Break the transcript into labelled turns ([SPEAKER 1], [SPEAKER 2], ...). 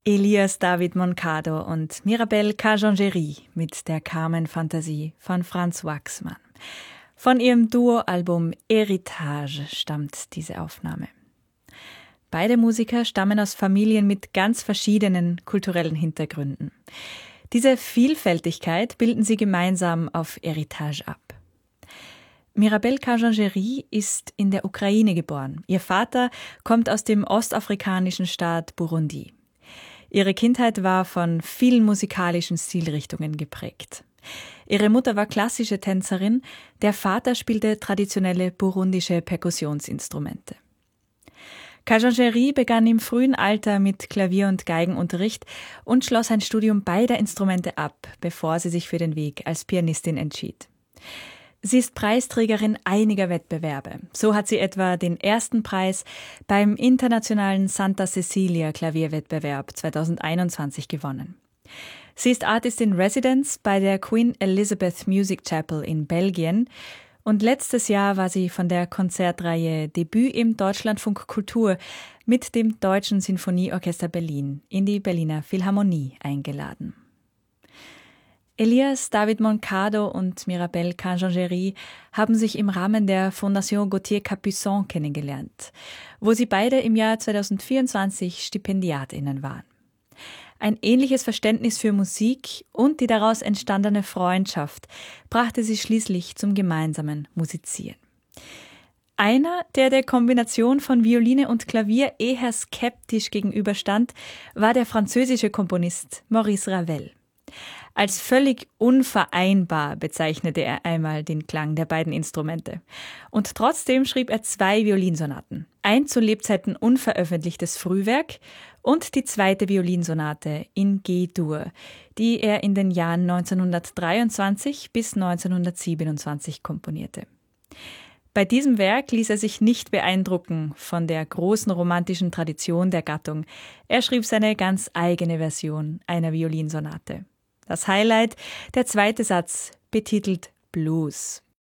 [SPEAKER 1] Elias David Moncado und Mirabel Cajangeri mit der Carmen-Fantasie von Franz Waxman. Von ihrem Duo-Album Héritage stammt diese Aufnahme. Beide Musiker stammen aus Familien mit ganz verschiedenen kulturellen Hintergründen. Diese Vielfältigkeit bilden sie gemeinsam auf Héritage ab. Mirabel Cajangeri ist in der Ukraine geboren. Ihr Vater kommt aus dem ostafrikanischen Staat Burundi. Ihre Kindheit war von vielen musikalischen Stilrichtungen geprägt. Ihre Mutter war klassische Tänzerin, der Vater spielte traditionelle burundische Perkussionsinstrumente. Cajangeri begann im frühen Alter mit Klavier- und Geigenunterricht und schloss ein Studium beider Instrumente ab, bevor sie sich für den Weg als Pianistin entschied. Sie ist Preisträgerin einiger Wettbewerbe. So hat sie etwa den ersten Preis beim internationalen Santa Cecilia Klavierwettbewerb 2021 gewonnen. Sie ist Artist in Residence bei der Queen Elizabeth Music Chapel in Belgien und letztes Jahr war sie von der Konzertreihe Debüt im Deutschlandfunk Kultur mit dem Deutschen Sinfonieorchester Berlin in die Berliner Philharmonie eingeladen. Elias David Moncado und Mirabel Cajangeri haben sich im Rahmen der Fondation Gauthier Capuçon kennengelernt, wo sie beide im Jahr 2024 StipendiatInnen waren. Ein ähnliches Verständnis für Musik und die daraus entstandene Freundschaft brachte sie schließlich zum gemeinsamen Musizieren. Einer, der Kombination von Violine und Klavier eher skeptisch gegenüberstand, war der französische Komponist Maurice Ravel. Als völlig unvereinbar bezeichnete er einmal den Klang der beiden Instrumente. Und trotzdem schrieb er 2 Violinsonaten. Ein zu Lebzeiten unveröffentlichtes Frühwerk und die zweite Violinsonate in G-Dur, die er in den Jahren 1923 bis 1927 komponierte. Bei diesem Werk ließ er sich nicht beeindrucken von der großen romantischen Tradition der Gattung. Er schrieb seine ganz eigene Version einer Violinsonate. Das Highlight, der zweite Satz, betitelt Blues.